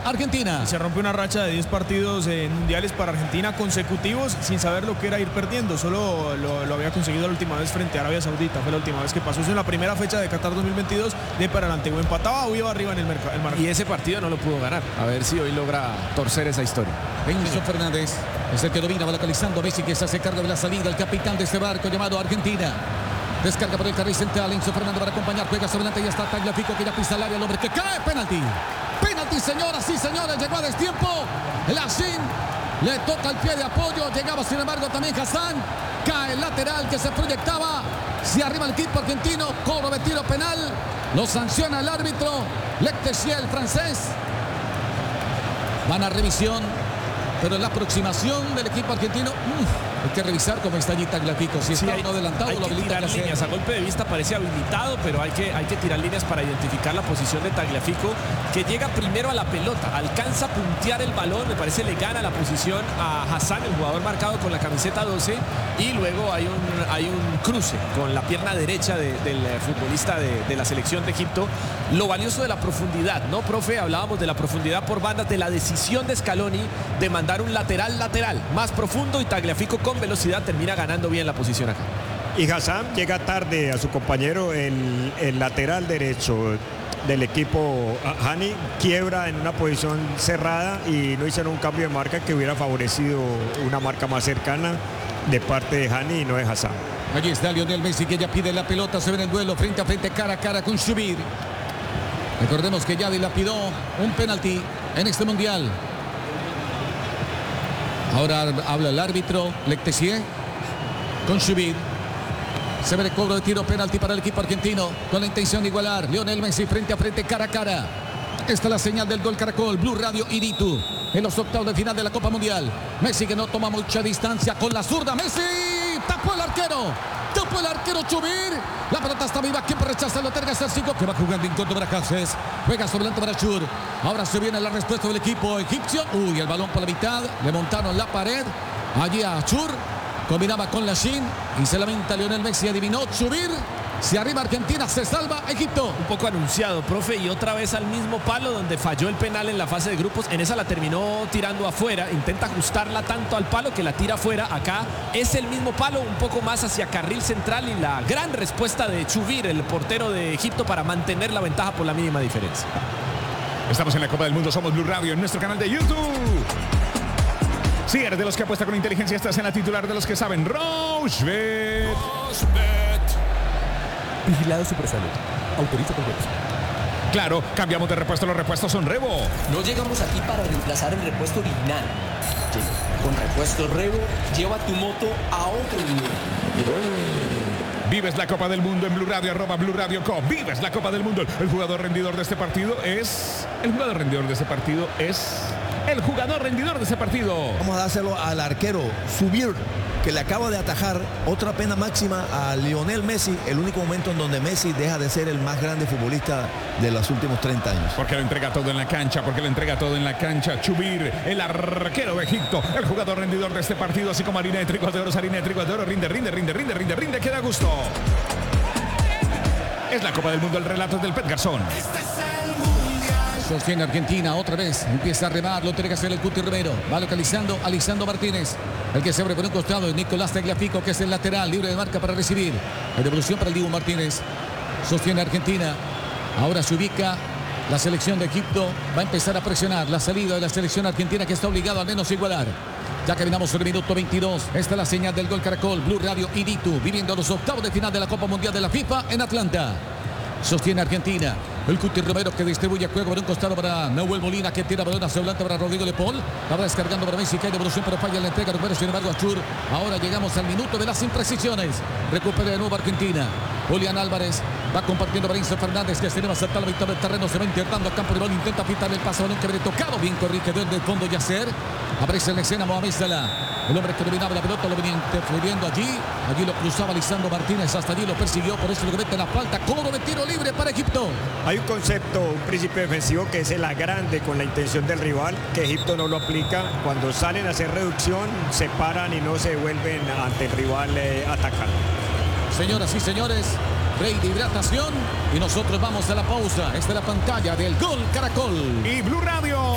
Argentina. Se rompe una racha de 10 partidos mundiales para Argentina consecutivos sin saber lo que era ir perdiendo. Solo lo había conseguido la última vez frente a Arabia Saudita. Fue la última vez que pasó eso en la primera fecha de Qatar 2022. De para adelante o empataba o iba arriba en el marcador. Y ese partido no lo pudo ganar. A ver si hoy logra torcer esa historia. Enzo Fernández es el que domina, va localizando a Messi, que se hace cargo de la salida. El capitán de este barco llamado Argentina. Descarga por el carril central. Enzo Fernández para acompañar. Juega sobre adelante y está Tagliafico, que ya pisa el área. El hombre que cae. Penalti. Penalti, señoras y señores. Llegó a destiempo. Lachin le toca el pie de apoyo. Llegaba, sin embargo, también Hassan. Cae el lateral que se proyectaba. Se arriba el equipo argentino. Cobro de tiro penal. Lo sanciona el árbitro. Lectesier, el francés. Van a revisión. Pero en la aproximación del equipo argentino, hay que revisar cómo está allí Tagliafico. Si está no adelantado, hay lo que habilita tirar líneas. A golpe de vista parece habilitado, pero hay que tirar líneas para identificar la posición de Tagliafico, que llega primero a la pelota, alcanza a puntear el balón, me parece le gana la posición a Hassan, el jugador marcado con la camiseta 12, y luego hay un cruce con la pierna derecha del futbolista de la selección de Egipto. Lo valioso de la profundidad, ¿no, profe? Hablábamos de la profundidad por bandas, de la decisión de Scaloni de mandar un lateral más profundo, y Tagliafico con velocidad termina ganando bien la posición acá. Y Hassan llega tarde a su compañero, el lateral derecho del equipo Hani, quiebra en una posición cerrada y no hicieron un cambio de marca que hubiera favorecido una marca más cercana de parte de Hani y no de Hassan. Allí está Lionel Messi, que ya pide la pelota, se ve en el duelo frente a frente, cara a cara con Shubir. Recordemos que ya dilapidó un penalti en este mundial. Ahora habla el árbitro Lectesier con Shubir. Se ve el cobro de tiro penalti para el equipo argentino con la intención de igualar. Lionel Messi frente a frente, cara a cara. Esta es la señal del Gol Caracol, Blue Radio Iritu, en los octavos de final de la Copa Mundial. Messi, que no toma mucha distancia con la zurda. Messi tapó el arquero. Tapó el arquero Shubir. La pelota está viva. Quien rechaza lo terga el 5, que va jugando en contra para Cáceres. Juega sobre delante para Chur. Ahora se viene la respuesta del equipo egipcio. Uy, el balón por la mitad. Le montaron la pared. Allí a Chur. Combinaba con Lachin y se lamenta Lionel Messi. Adivinó Shubir. Se arriba Argentina, se salva Egipto. Un poco anunciado, profe, y otra vez al mismo palo donde falló el penal en la fase de grupos. En esa la terminó tirando afuera. Intenta ajustarla tanto al palo que la tira afuera. Acá es el mismo palo, un poco más hacia carril central, y la gran respuesta de Shubir, el portero de Egipto, para mantener la ventaja por la mínima diferencia. Estamos en la Copa del Mundo, somos Blue Radio en nuestro canal de YouTube. Si eres de los que apuesta con inteligencia, estás en la titular de los que saben. Rochebet. Vigilado Supersalud. Autoriza con voz. Claro, cambiamos de repuesto, los repuestos son Revo. No llegamos aquí para reemplazar el repuesto original. Con repuesto Revo, lleva tu moto a otro nivel. Vives la Copa del Mundo en Blue Radio, @Blue Radio Co. Vives la Copa del Mundo. El jugador rendidor de este partido es... El jugador rendidor de ese partido es... El jugador rendidor de ese partido. Vamos a dárselo al arquero Shubir, que le acaba de atajar otra pena máxima a Lionel Messi, el único momento en donde Messi deja de ser el más grande futbolista de los últimos 30 años. Porque lo entrega todo en la cancha, Shubir, el arquero de Egipto, el jugador rendidor de este partido, así como harina de trigo de oro, rinde, queda gusto. Es la Copa del Mundo, el relato es del Pet Garzón. Sostiene Argentina otra vez. Empieza a remar. Lo tiene que hacer el Cuti Romero. Va localizando a Lisandro Martínez. El que se abre por un costado es Nicolás Tagliafico, que es el lateral. Libre de marca para recibir. La devolución para el Dibu Martínez. Sostiene Argentina. Ahora se ubica la selección de Egipto. Va a empezar a presionar la salida de la selección argentina, que está obligado al menos a igualar. Ya caminamos el minuto 22. Esta es la señal del Gol Caracol. Blue Radio Iritu. Viviendo los octavos de final de la Copa Mundial de la FIFA en Atlanta. Sostiene Argentina. El Cuti Romero, que distribuye juego por un costado para Nahuel Molina, que tira balón hacia adelante para Rodrigo Lepol. Ahora descargando para Messi, que hay devolución, pero falla la entrega. Romero, sin embargo, a Chur. Ahora llegamos al minuto de las imprecisiones. Recupera de nuevo Argentina. Julián Álvarez va compartiendo para Enzo Fernández, que se le va a saltar la mitad del terreno. Se va internando a campo de balón. Intenta pintar el paso, balón que viene tocado. Bien corrigido desde el fondo Yasser. Aparece en la escena Mohamed Salah. El hombre que dominaba la pelota lo venía interfiriendo allí. Allí lo cruzaba Lisandro Martínez. Hasta allí lo persiguió. Por eso lo que mete la falta. Cobro de tiro libre para Egipto. Hay un concepto, un principio defensivo, que es el agrande con la intención del rival, que Egipto no lo aplica. Cuando salen a hacer reducción, se paran y no se vuelven ante el rival atacando. Señoras y señores, break de hidratación y nosotros vamos a la pausa. Esta es la pantalla del Gol Caracol y Blue Radio.